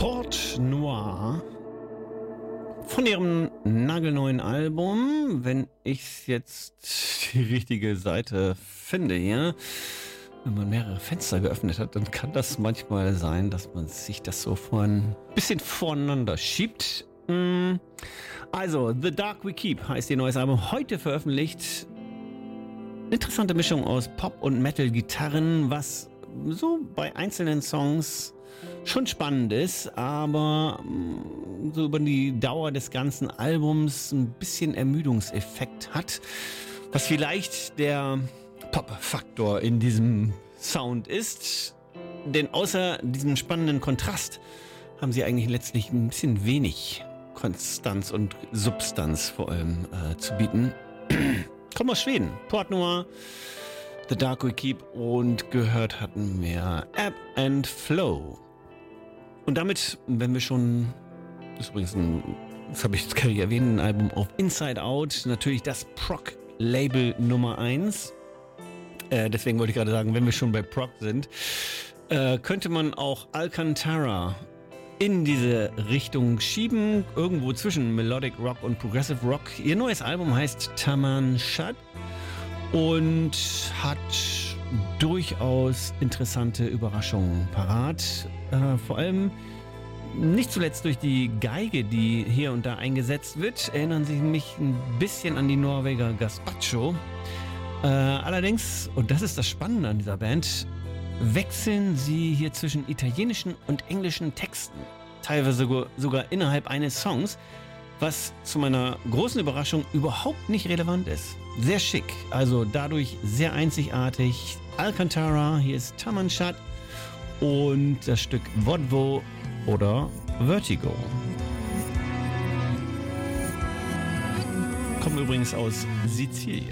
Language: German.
Port Noir von ihrem nagelneuen Album. Wenn ich jetzt die richtige Seite finde hier, wenn man mehrere Fenster geöffnet hat, dann kann das manchmal sein, dass man sich das so ein bisschen voneinander schiebt. Also, The Dark We Keep heißt ihr neues Album, heute veröffentlicht. Interessante Mischung aus Pop- und Metal-Gitarren, was so bei einzelnen Songs schon spannend ist, aber so über die Dauer des ganzen Albums ein bisschen Ermüdungseffekt hat, was vielleicht der Pop-Faktor in diesem Sound ist. Denn außer diesem spannenden Kontrast haben sie eigentlich letztlich ein bisschen wenig Konstanz und Substanz vor allem zu bieten. Kommen aus Schweden, Port Noir, The Dark We Keep, und gehört hatten wir Ebb and Flow. Und damit, wenn wir schon, das ist übrigens das habe ich jetzt gar nicht erwähnt, ein Album auf Inside Out, natürlich das Prog-Label Nummer 1. Deswegen wollte ich gerade sagen, wenn wir schon bei Prog sind, könnte man auch Alcantara in diese Richtung schieben, irgendwo zwischen Melodic Rock und Progressive Rock. Ihr neues Album heißt Taman Shad und hat durchaus interessante Überraschungen parat. Vor allem nicht zuletzt durch die Geige, die hier und da eingesetzt wird, erinnern sie mich ein bisschen an die Norweger Gaspacho. Allerdings, und das ist das Spannende an dieser Band, wechseln sie hier zwischen italienischen und englischen Texten, teilweise sogar innerhalb eines Songs, was zu meiner großen Überraschung überhaupt nicht relevant ist. Sehr schick, also dadurch sehr einzigartig. Alcantara, hier ist Taman Shad und das Stück Vodvo oder Vertigo. Kommen übrigens aus Sizilien.